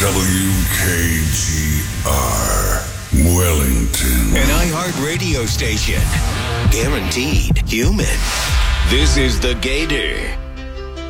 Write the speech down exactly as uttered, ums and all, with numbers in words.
W K G R, Wellington. An iHeart radio station. Guaranteed human. This is The Gator.